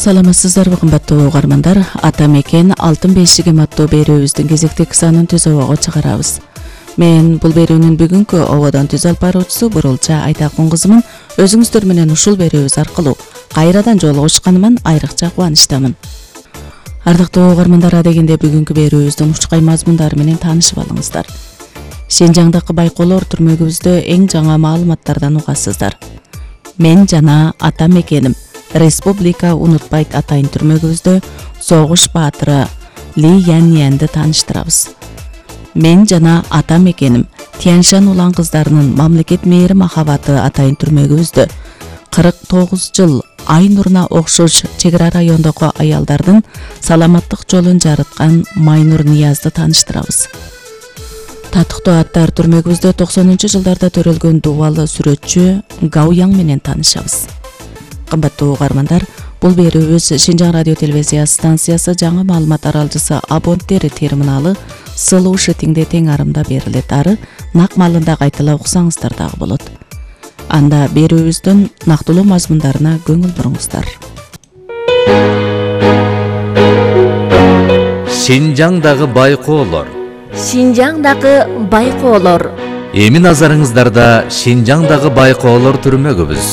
Саламатсыздарбы кымбаттуу угармандар. Ата мекен алтын бешигим аттуу берүүбүздүн кезектеги санын түз обого чыгарабыз. Мен бул берүүнүн бүгүнкү ободон түз алып баруучусу Бурулча Айтакун кызымын. Өзүңүздөр менен ушул берүүбүз аркылуу кайрадан жолугушканыман айрыкча кубанычтамын. Ардактуу угармандар, дегенде бүгүнкү берүүбүздүн учкай мазмундары менен таанышып алыңыздар. Шинжаңдагы байкоолор түрмөгүбүздө эң жаңы маалыматтардан угасыздар. Мен жана ата мекеним Республика унутпайт атайын түрмөгүбүздө согуш баатыры Ли Яньянды тааныштырабыз. Мен жана ата мекеним Тяньшан улан кыздарынын мамлекет мээри махабаты атайын түрмөгүбүздө 49 жыл ай нуруна окшош чек ара райондогу аялдардын саламаттык жолун жарыткан Майнур Ниязды тааныштырабыз. Татыктуу аттар түрмөгүбүздө 90-жылдарда төрөлгөн дубалы сүрөтчү Гау Яң менен таанышабыз. Кымбаттуу угармандар, бул берүүбүз Шинжаң радио телевизия станциясы жаңы маалымат аралжысы абоненттери терминалы сылуу шетиңде тең арымда берилет. Ары нак маалында кайталап уксаңыздар дагы болот. Анда берүүбүздүн нактылуу мазмундарына көңүл буруңуздар. Шинжаңдагы байкоолор. Шинжаңдагы байкоолор. Эми назарыңыздарда Шинжаңдагы байкоолор түрмөгүбүз.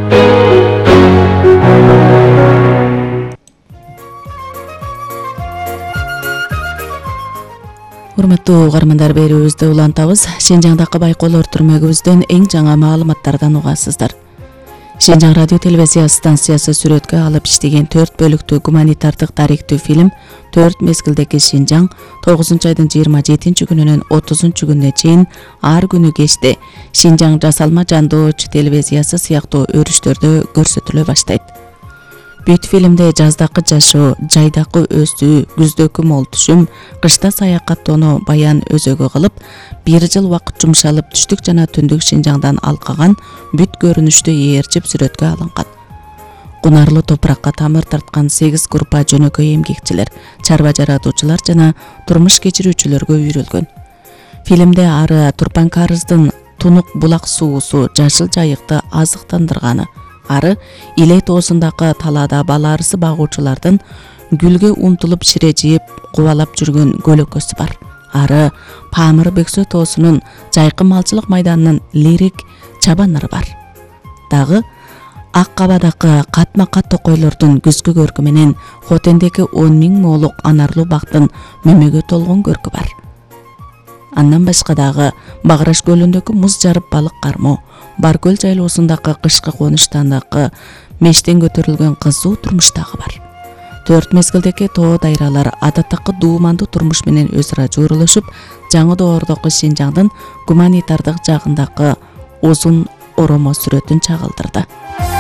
Урматтуу угармандар, берүүбүздү улантабыз. Шинжаңдагы байкоолор түрмөгүбүздөн эң жаңы маалыматтардан угасыздар. Шинжаң радио телевизия станциясы сүрөткө алып иштеген 4 бөлүктүү гуманитардык тарихтүү фильм 4 мезгилдеги Шинжаң 9-айдын 27 күнүнөн 30 күнүнө чейин ар күнү кечте Шинжаң жасалма жандоо телевизиясы сыяктуу өрүштөрдө көрсөтүлө баштайт. Бүт фильмде жаздакы жашоо, жайдакы өсүү, күздөгү мол түшүм, кышта саякаттоону баян өзөгү кылып, 1 жыл убакыт жумшалып түштүк жана түндүк Шинжаңдан алкаган бүт көрүнүштү ээрчип сүрөткө алынган. Кунарлуу топуракка тамыр тарткан 8 группа жөнөкөй эмгекчилер, чарба жаратуучулар жана турмуш кечирүүчүлөргө үйрөлгөн. Фильмде ары Турпан Карыздын тунук булак суусу жашыл жайыкты азыктандырганы, ары Илей тоосундагы талаада бала арысы багуучулардын гүлгө умтулуп шире жээп кубалап жүргөн көлөкөсү бар. Ары Памыр Бөксө тоосунун жайкы малчылык майданынын лирик чабаныры бар. Дагы Ак Кабадагы катма-кат токойлордун күзгү көркү менен Хотендеги 10 000 моолук анарлуу бактын мөмөгө толгон көркү бар. Андан башка дагы Баграш көлүндөгү муз жарып балык кармоо, Баркөл жайлоосундагы кышкы конуштандагы мештен көтөрүлгөн кызуу турмуш дагы бар. 4 мезгилдеги тоо дайралар адаттагы дуумандуу турмуш менен өз ара жуурулушуп, жаңы доордогу Шинжаңдын гуманитардык жагындагы узун оромо сүрөтүн чагылдырды.